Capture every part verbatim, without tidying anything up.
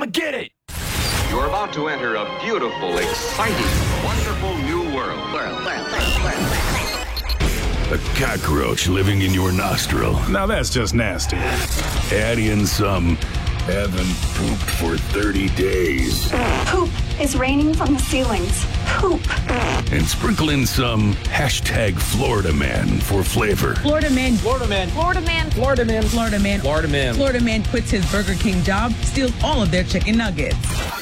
I'ma get it. You're about to enter a beautiful, exciting, wonderful new world. World, world, world, world, world. A cockroach living in your nostril. Now that's just nasty. Add in some haven't pooped for thirty days. Poop is raining from the ceilings. Poop. And sprinkle in some hashtag Florida Man for flavor. Florida man. Florida man. Florida man. Florida man. Florida man. Florida man. Florida man quits his Burger King job, steals all of their chicken nuggets.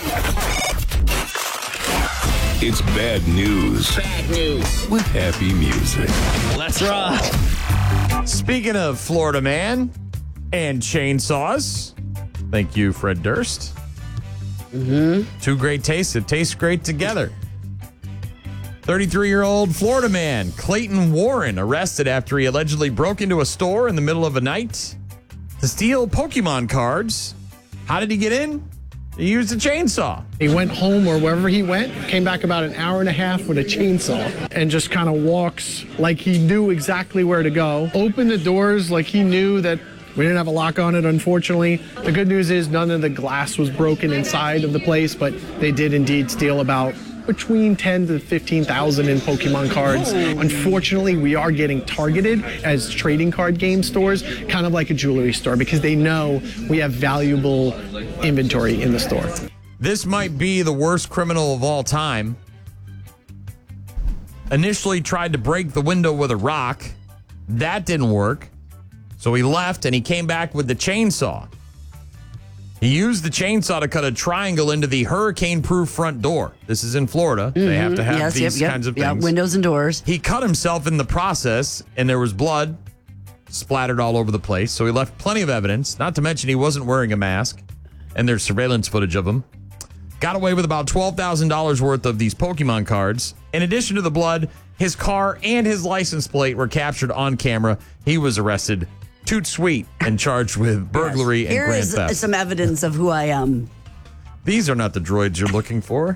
It's bad news. Bad news. With happy music. Let's rock. Speaking of Florida Man and chainsaws, thank you, Fred Durst. Mm-hmm. Two great tastes. It tastes great together. thirty-three-year-old Florida man, Clayton Warren, arrested after he allegedly broke into a store in the middle of a night to steal Pokemon cards. How did he get in? He used a chainsaw. He went home or wherever he went, came back about an hour and a half with a chainsaw and just kind of walks like he knew exactly where to go. Opened the doors like he knew that we didn't have a lock on it, unfortunately. The good news is none of the glass was broken inside of the place, but they did indeed steal about between ten to fifteen thousand in Pokemon cards. Unfortunately, we are getting targeted as trading card game stores, kind of like a jewelry store, because they know we have valuable inventory in the store. This might be the worst criminal of all time. Initially tried to break the window with a rock. That didn't work. So he left and he came back with the chainsaw. He used the chainsaw to cut a triangle into the hurricane-proof front door. This is in Florida. Mm-hmm. They have to have yes, these yep, kinds yep, of yep. things. Windows and doors. He cut himself in the process, and there was blood splattered all over the place. So he left plenty of evidence, not to mention he wasn't wearing a mask, and there's surveillance footage of him. Got away with about twelve thousand dollars worth of these Pokemon cards. In addition to the blood, his car and his license plate were captured on camera. He was arrested toot sweet and charged with burglary yes. and grand theft. theft. Here is some evidence of who I am. These are not the droids you're looking for.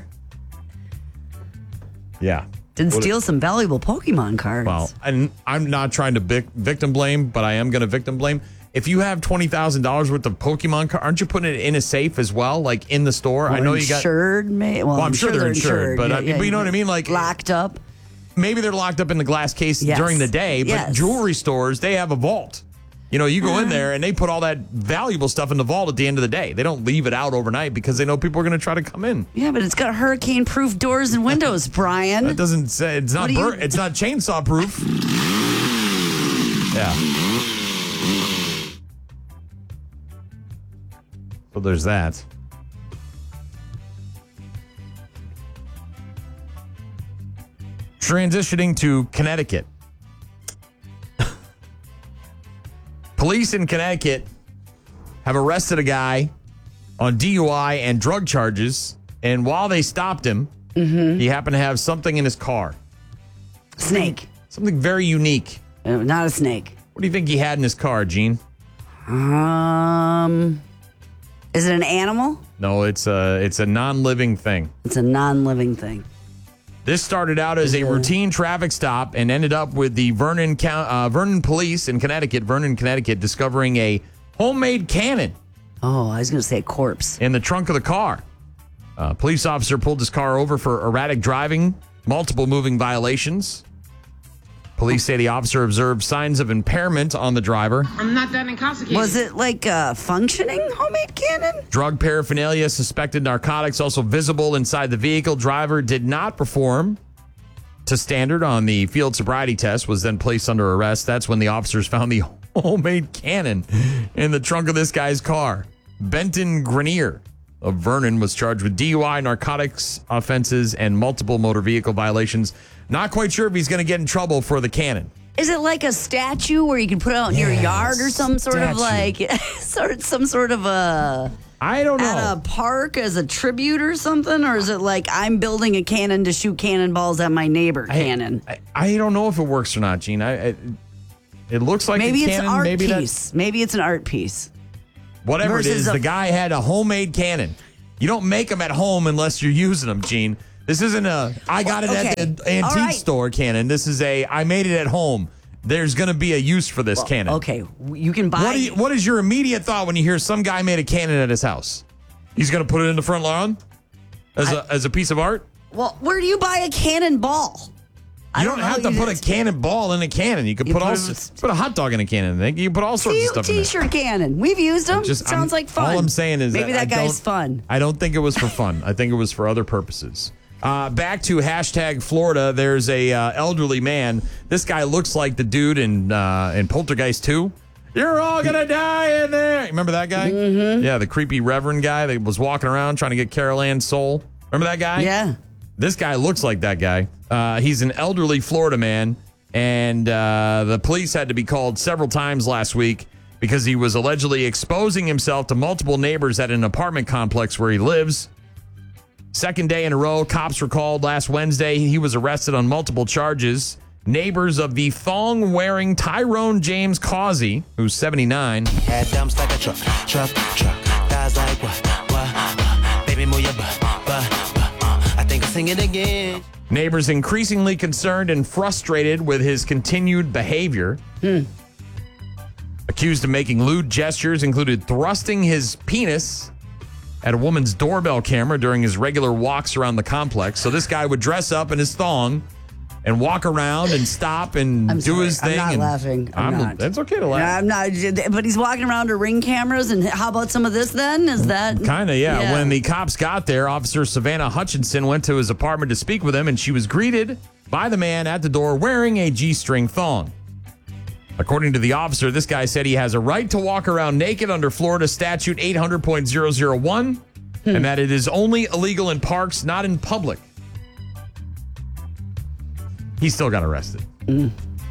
Yeah. Did What steal it, some valuable Pokemon cards. Well, and I'm not trying to vic- victim blame, but I am going to victim blame. If you have twenty thousand dollars worth of Pokemon cards, aren't you putting it in a safe as well, like in the store? Or I know you got insured. May- well, well, I'm, I'm sure, sure they're they're insured, insured. but, Yeah, I mean, yeah, but you know what I mean? Like locked up. Maybe they're locked up in the glass case Yes. during the day, but Yes. jewelry stores, they have a vault. You know, you go in there and they put all that valuable stuff in the vault at the end of the day. They don't leave it out overnight because they know people are going to try to come in. Yeah, but it's got hurricane-proof doors and windows, Brian. That doesn't say it's not What do you- bur- it's not chainsaw proof. Yeah. So there's that. Transitioning to Connecticut. Police in Connecticut have arrested a guy on D U I and drug charges, and while they stopped him, mm-hmm. he happened to have something in his car. Snake. Something very unique. Uh, not a snake. What do you think he had in his car, Gene? Um, is it an animal? No, it's a it's a non-living thing. It's a non-living thing. This started out as a routine traffic stop and ended up with the Vernon Count, uh, Vernon Police in Connecticut, Vernon, Connecticut, discovering a homemade cannon. Oh, I was going to say a corpse. In the trunk of the car. A police officer pulled his car over for erratic driving, multiple moving violations. Police say the officer observed signs of impairment on the driver. I'm not that intoxicated. Was it like a functioning homemade cannon? Drug paraphernalia, suspected narcotics also visible inside the vehicle. Driver did not perform to standard on the field sobriety test, was then placed under arrest. That's when the officers found the homemade cannon in the trunk of this guy's car. Benton Grenier of Vernon was charged with D U I, narcotics offenses, and multiple motor vehicle violations. Not quite sure if he's going to get in trouble for the cannon. Is it like a statue where you can put it out in Yes, your yard or some sort statue. of like, sort some sort of a... I don't know. At a park as a tribute or something? Or is it like I'm building a cannon to shoot cannonballs at my neighbor cannon? I, I, I don't know if it works or not, Gene. I, I, it looks like Maybe a it's cannon. an art Maybe piece. Maybe it's an art piece. Whatever it Versus is, a- the guy had a homemade cannon. You don't make them at home unless you're using them, Gene. This isn't a, I got it Okay. at the antique All right. store cannon. This is a, I made it at home. There's going to be a use for this cannon. Okay, you can buy... What, do you, what is your immediate thought when you hear some guy made a cannon at his house? He's going to put it in the front lawn as a as a piece of art? Well, where do you buy a cannonball? I You don't, know. have to You put a just- cannonball in a cannon. You could You put put all it- s- put a hot dog in a cannon. You can put all sorts T- of stuff in there. T-shirt cannon. We've used them. Just- Sounds I'm- like fun. All I'm saying is maybe that, that, I guy's don't- fun. I don't think it was for fun. I think it was for other purposes. Uh, back to hashtag Florida. There's a uh, elderly man. This guy looks like the dude in uh, in Poltergeist two. You're all gonna die in there. Remember that guy? Mm-hmm. Yeah, the creepy Reverend guy that was walking around trying to get Carol Ann's soul. Remember that guy? Yeah. This guy looks like that guy. Uh, he's an elderly Florida man, and uh, the police had to be called several times last week because he was allegedly exposing himself to multiple neighbors at an apartment complex where he lives. Second day in a row, cops were called last Wednesday. He was arrested on multiple charges. Neighbors of the thong-wearing Tyrone James Causey, who's seventy-nine, Head dumps like a truck, truck, truck. Thighs like what, what, what? Baby, move your butt, butt, butt. Uh, I think I'll sing it again. neighbors increasingly concerned and frustrated with his continued behavior. Hmm. Accused of making lewd gestures included thrusting his penis at a woman's doorbell camera during his regular walks around the complex. So this guy would dress up in his thong and walk around and stop and I'm do sorry. his thing. I'm not and laughing. I'm, not. That's okay to laugh. Yeah, I'm not. But he's walking around to Ring cameras. And how about some of this then? Is that Kind of, yeah. When the cops got there, Officer Savannah Hutchinson went to his apartment to speak with him, and she was greeted by the man at the door wearing a G-string thong. According to the officer, this guy said he has a right to walk around naked under Florida Statute eight hundred point zero zero one, Hmm. and that it is only illegal in parks, not in public. He still got arrested. Mm.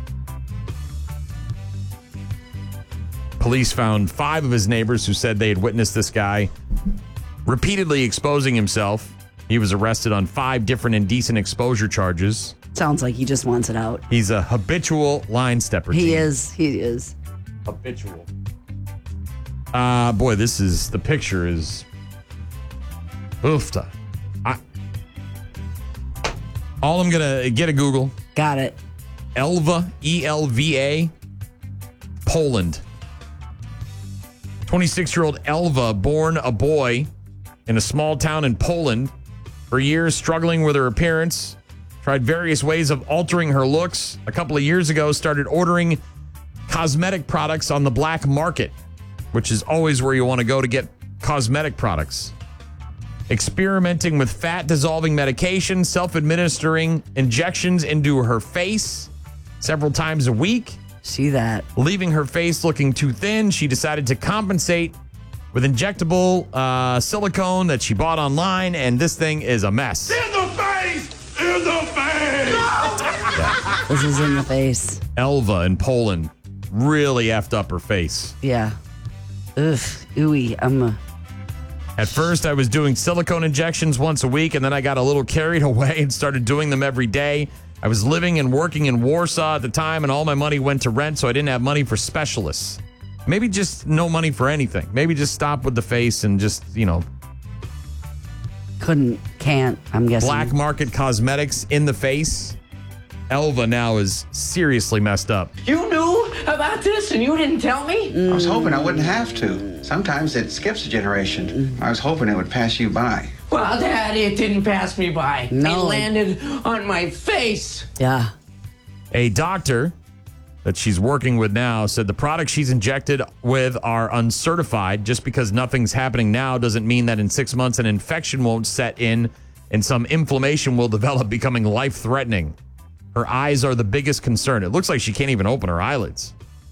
Police found five of his neighbors who said they had witnessed this guy repeatedly exposing himself. He was arrested on five different indecent exposure charges. Sounds like he just wants it out. He's a habitual line stepper. He team. is. He is. Habitual. Uh, boy, this is, the picture is, oofta. I, all I'm going to get a Google. Got it. Elva, E L V A, Poland. twenty-six-year-old Elva, born a boy in a small town in Poland. For years, struggling with her appearance, tried various ways of altering her looks. A couple of years ago, started ordering cosmetic products on the black market, which is always where you want to go to get cosmetic products. Experimenting with fat-dissolving medication, self-administering injections into her face several times a week. See that. Leaving her face looking too thin, she decided to compensate with injectable uh, silicone that she bought online, and this thing is a mess. In the face! In the face! This is in the face. Elva in Poland really effed up her face. Yeah. Ugh. Ooey. I'm a. At first, I was doing silicone injections once a week, and then I got a little carried away and started doing them every day. I was living and working in Warsaw at the time, and all my money went to rent, so I didn't have money for specialists. Maybe just no money for anything. Maybe just stop with the face and just, you know, Couldn't. Can't. I'm guessing. black market cosmetics in the face. Elva now is seriously messed up. You knew about this and you didn't tell me? I was hoping I wouldn't have to. Sometimes it skips a generation. I was hoping it would pass you by. Well, Dad, it didn't pass me by. No. It landed on my face. Yeah. A doctor that she's working with now said the products she's injected with are uncertified. Just because nothing's happening now doesn't mean that in six months an infection won't set in and some inflammation will develop, becoming life-threatening. Her eyes are the biggest concern. It looks like she can't even open her eyelids.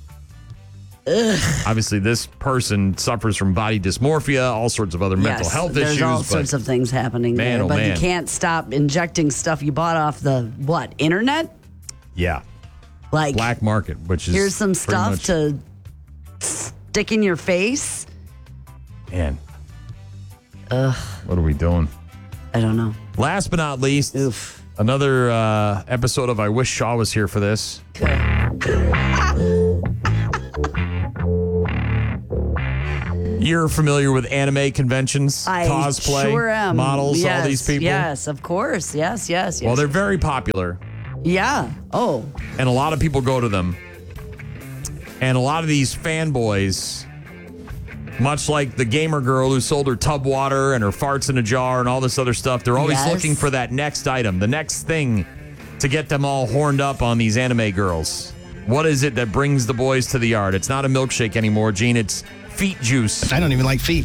Ugh. Obviously, this person suffers from body dysmorphia, all sorts of other mental Yes, health there's issues. all but sorts of things happening Man, there, oh, but man. you can't stop injecting stuff you bought off the what internet? yeah, Like black market, which is here's some pretty stuff much- to stick in your face. Man, Ugh, what are we doing? I don't know. Last but not least, Oof. another uh, episode of I Wish Shaw Was Here for this. You're familiar with anime conventions, I cosplay, sure am. models, Yes, all these people? Yes, of course. Yes, yes, yes. Well, they're very popular, yeah. Oh, and a lot of people go to them. And a lot of these fanboys Much like the gamer girl who sold her tub water and her farts in a jar and all this other stuff, they're always Yes. looking for that next item, the next thing to get them all horned up on these anime girls. What is it that brings the boys to the yard? It's not a milkshake anymore, Gene. It's feet juice. I don't even like feet.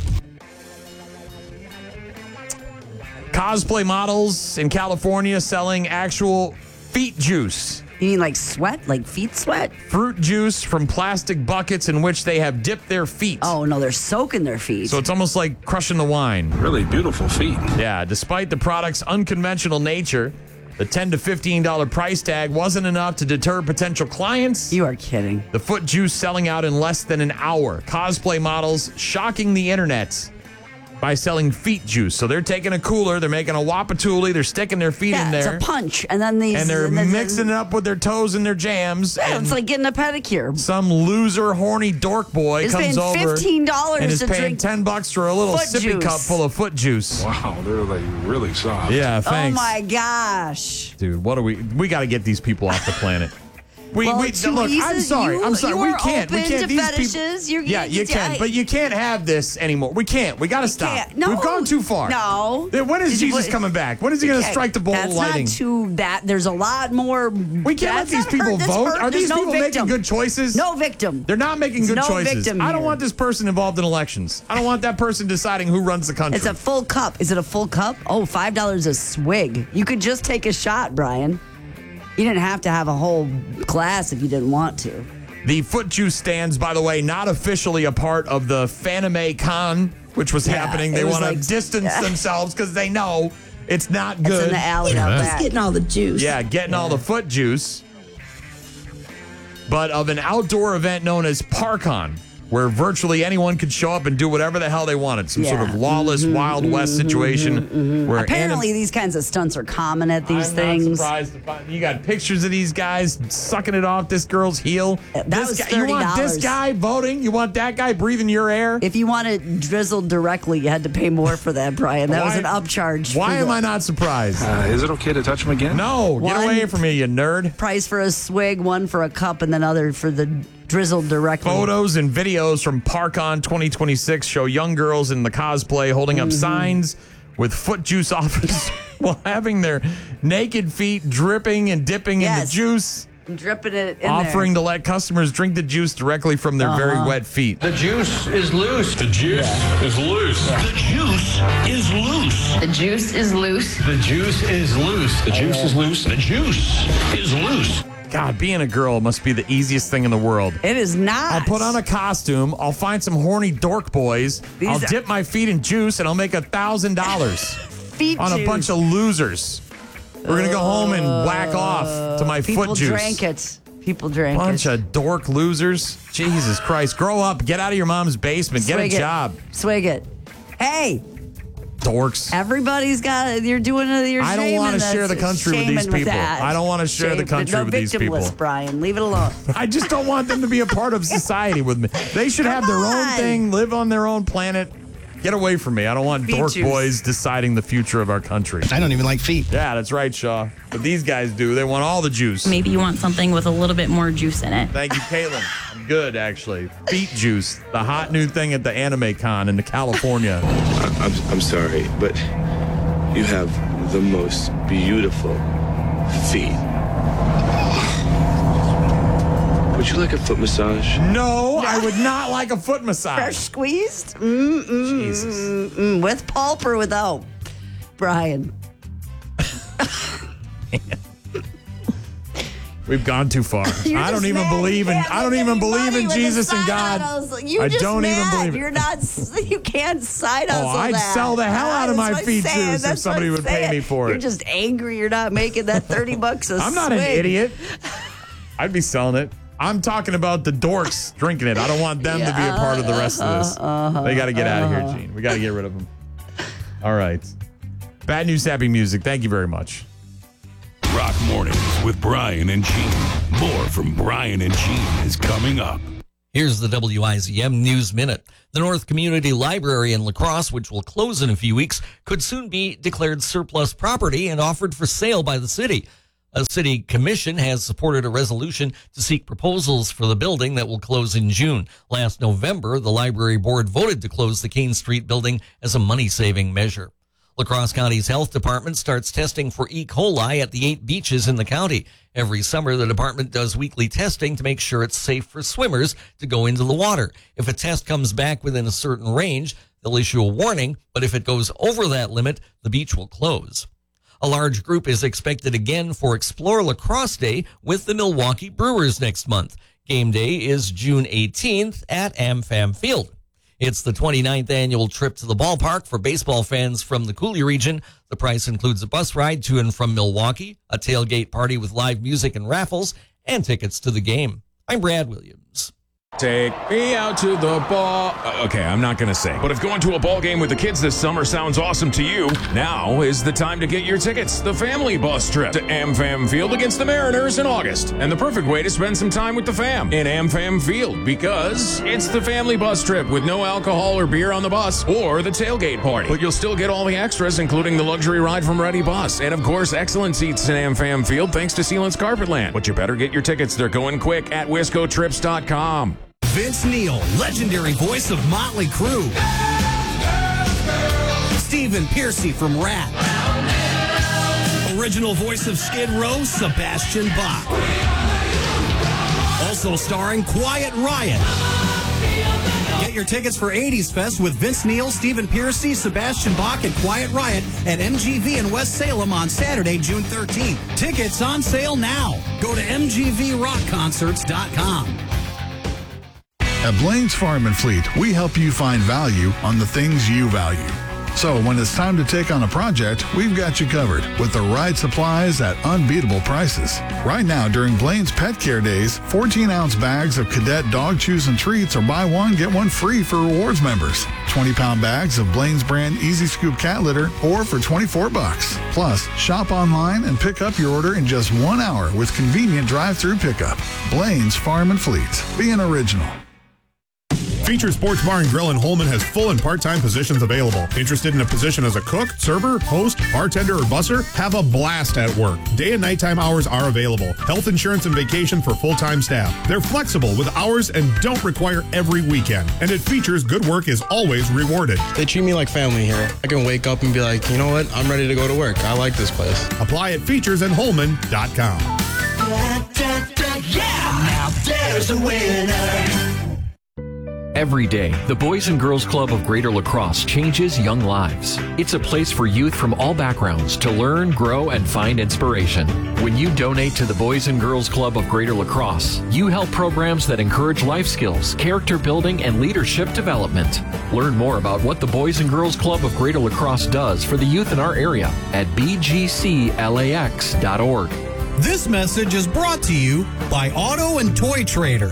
Cosplay models in California selling actual feet juice. You mean like sweat? Like feet sweat? Fruit juice from plastic buckets in which they have dipped their feet. Oh, no, they're soaking their feet. So it's almost like crushing the wine. Really beautiful feet. Yeah, despite the product's unconventional nature, the ten to fifteen dollars price tag wasn't enough to deter potential clients. You are kidding. The foot juice selling out in less than an hour. Cosplay models shocking the internet by selling feet juice. So they're taking a cooler, they're making a wapatuli, they're sticking their feet Yeah, in there. it's a punch. And then these. And they're and then- mixing it up with their toes and their jams. Yeah, and it's like getting a pedicure. some loser, horny dork boy He's comes paying over fifteen dollars and is to paying drink ten bucks for a little foot sippy juice. cup full of foot juice. Wow, they're like really soft. Yeah, Oh thanks. my gosh. Dude, what are we? We got to get these people off the planet. We, Well, we to look. I'm ease- sorry. you- I'm sorry. you We are can't. We open can't. to These fetishes. people. You're- yeah, you you- can, I- but you can't have this anymore. We can't. We got to stop. can't. No. We've gone too far. No. Then When is Did you Jesus put- coming back? When is he going to Okay, strike the bolt of That's lighting? not too that. There's a lot more. We can't let that's these not people hurt, that's vote. hurt. Are There's these no people making victim. good choices? No victim. They're not making There's good no choices. victim I don't here. want this person involved in elections. I don't want that person deciding who runs the country. It's a full cup. Is it a full cup? Oh, five dollars a swig. You could just take a shot, Brian. You didn't have to have a whole glass if you didn't want to. The foot juice stands, by the way, not officially a part of the Fanime Con, which was Yeah, happening. it They was want to like- distance themselves because they know it's not It's good. in the alley out back. Getting all the juice. Yeah, getting all the foot juice. But of an outdoor event known as ParkCon, where virtually anyone could show up and do whatever the hell they wanted. Some sort Yeah. of lawless Wild West situation. Where Apparently, anim- these kinds of stunts are common at these I'm things. not surprised to find you got pictures of these guys sucking it off this girl's heel. That this was guy, you want this thirty dollars. guy voting? You want that guy breathing your air? If you want it drizzled directly, you had to pay more for that, Brian. That was Why- an upcharge. Why for am the I not surprised? Uh, is it okay to touch them again? No, get One- away from me, you nerd. Price for a swig, one for a cup, and then other for the drizzled directly. Photos and videos from ParkCon twenty twenty-six show young girls in the cosplay holding up signs with foot juice offers while having their naked feet dripping and dipping in the Yes. juice, Dripping it in offering there. to let customers drink the juice directly from their very wet feet. The juice is loose. The juice is loose. The juice is loose. The juice is loose. The juice is loose. The juice is loose. The juice is loose. God, being a girl must be the easiest thing in the world. It is not. I'll put on a costume. I'll find some horny dork boys. These I'll are- dip my feet in juice, and I'll make a thousand dollars feet on a juice. bunch of losers. We're gonna go home and whack off to my People foot juice. drank it. People drank Bunch it. of dork losers. Jesus Christ! Grow up. Get out of your mom's basement. Get Swig a it. job. Swig it. Hey, Dorks. everybody's got. You're doing it. You're I don't want wanna to share the country with these people. I don't wanna share the country no with these victim people. list, Brian. Leave it alone. I just don't want them to be a part of society with me. They should have their own on. thing, live on their own planet. Get away from me. I don't want Feet dork juice. boys deciding the future of our country. I don't even like feet. Yeah, that's right, Shaw. But these guys do. They want all the juice. Maybe you want something with a little bit more juice in it. Thank you, Caitlin. I'm good, actually. Feet juice, the hot new thing at the Anime Con in California. I'm, I'm sorry, but you have the most beautiful feet. Would you like a foot massage? No, I would not like a foot massage. Fresh squeezed? Mm-mm, Jesus. Mm-mm. With pulp or without? Brian. We've gone too far. You're I don't just even mad believe you in. can't I don't make even any believe money in with a Jesus and side God. hustle. You're I just don't even mad. believe it. You're not. You can't side Oh, hustle I'd that. sell the hell out of That's my what I'm feet saying. juice if That's what somebody I'm would pay saying. me for it. You're just angry. You're not making that thirty bucks a I'm not an swig. idiot. I'd be selling it. I'm talking about the dorks drinking it. I don't want them to be a part of the rest of this. Uh-huh, They got to get out of uh-huh. here, Gene. We got to get rid of them. All right. Bad news, happy music. Thank you very much. Rock Mornings with Brian and Gene. More from Brian and Gene is coming up. Here's the W I Z M News Minute. The North Community Library in La Crosse, which will close in a few weeks, could soon be declared surplus property and offered for sale by the city. A city commission has supported a resolution to seek proposals for the building that will close in June. Last November, the library board voted to close the Kane Street building as a money-saving measure. La Crosse County's health department starts testing for E. coli at the eight beaches in the county. Every summer, the department does weekly testing to make sure it's safe for swimmers to go into the water. If a test comes back within a certain range, they'll issue a warning, but if it goes over that limit, the beach will close. A large group is expected again for Explore La Crosse Day with the Milwaukee Brewers next month. Game day is June eighteenth at AmFam Field. It's the twenty-ninth annual trip to the ballpark for baseball fans from the Coulee region. The price includes a bus ride to and from Milwaukee, a tailgate party with live music and raffles, and tickets to the game. I'm Brad Williams. Take me out to the ball. Uh, okay, I'm not going to say. But if going to a ball game with the kids this summer sounds awesome to you, now is the time to get your tickets. The family bus trip to AmFam Field against the Mariners in August. And the perfect way to spend some time with the fam in AmFam Field, because it's the family bus trip with no alcohol or beer on the bus or the tailgate party. But you'll still get all the extras, including the luxury ride from Ready Bus. And of course, excellent seats in AmFam Field thanks to Sealant's Carpetland. But you better get your tickets. They're going quick at wisco trips dot com. Vince Neil, legendary voice of Motley Crue. Stephen Piercy from Rat. Original voice of Skid Row, Sebastian Bach. Also starring Quiet Riot. Get your tickets for eighties Fest with Vince Neil, Stephen Piercy, Sebastian Bach, and Quiet Riot at M G V in West Salem on Saturday, June thirteenth. Tickets on sale now. Go to m g v rock concerts dot com. At Blaine's Farm and Fleet, we help you find value on the things you value. So when it's time to take on a project, we've got you covered with the right supplies at unbeatable prices. Right now, during Blaine's Pet Care Days, fourteen ounce bags of Cadet dog chews and treats are buy one, get one free for rewards members. twenty pound bags of Blaine's brand Easy Scoop cat litter, or for twenty-four bucks. Plus, shop online and pick up your order in just one hour with convenient drive-through pickup. Blaine's Farm and Fleet. Be an original. Feature Sports Bar and Grill in Holman has full and part-time positions available. Interested in a position as a cook, server, host, bartender, or busser? Have a blast at work. Day and nighttime hours are available. Health insurance and vacation for full-time staff. They're flexible with hours and don't require every weekend. And it features good work is always rewarded. They treat me like family here. I can wake up and be like, you know what? I'm ready to go to work. I like this place. Apply at features in holman dot com. Yeah! Now there's a winner. Every day, the Boys and Girls Club of Greater La Crosse changes young lives. It's a place for youth from all backgrounds to learn, grow, and find inspiration. When you donate to the Boys and Girls Club of Greater La Crosse, you help programs that encourage life skills, character building, and leadership development. Learn more about what the Boys and Girls Club of Greater La Crosse does for the youth in our area at b g c lax dot org. This message is brought to you by Auto and Toy Trader.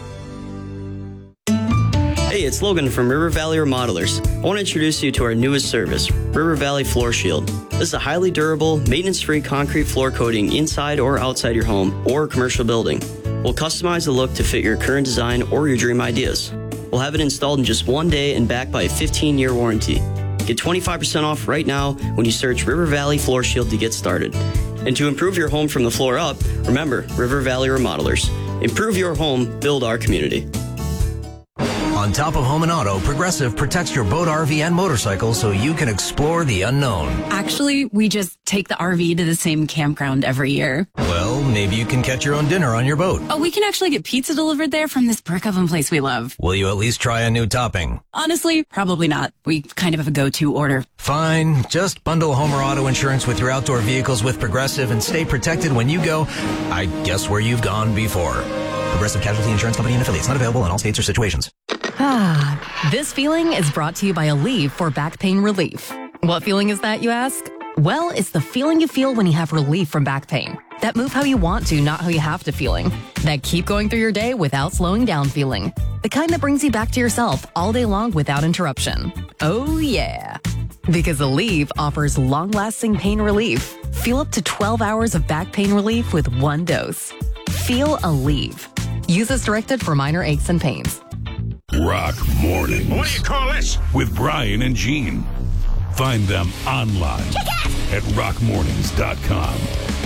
Hey, it's Logan from River Valley Remodelers. I want to introduce you to our newest service, River Valley Floor Shield. This is a highly durable, maintenance-free concrete floor coating inside or outside your home or commercial building. We'll customize the look to fit your current design or your dream ideas. We'll have it installed in just one day and backed by a fifteen year warranty. Get twenty-five percent off right now when you search River Valley Floor Shield to get started. And to improve your home from the floor up, remember River Valley Remodelers. Improve your home, build our community. On top of home and auto, Progressive protects your boat, R V, and motorcycle so you can explore the unknown. Actually, we just take the R V to the same campground every year. Well, maybe you can catch your own dinner on your boat. Oh, we can actually get pizza delivered there from this brick oven place we love. Will you at least try a new topping? Honestly, probably not. We kind of have a go-to order. Fine. Just bundle home or auto insurance with your outdoor vehicles with Progressive and stay protected when you go, I guess, where you've gone before. Progressive Casualty Insurance Company and affiliates. Not available in all states or situations. Ah, this feeling is brought to you by Aleve for back pain relief. What feeling is that, you ask? Well, it's the feeling you feel when you have relief from back pain. That move how you want to, not how you have to feeling. That keep going through your day without slowing down feeling. The kind that brings you back to yourself all day long without interruption. Oh, yeah. Because Aleve offers long-lasting pain relief. Feel up to twelve hours of back pain relief with one dose. Feel Aleve. Use as directed for minor aches and pains. Rock Mornings. What do you call this? With Brian and Gene. Find them online at rock mornings dot com.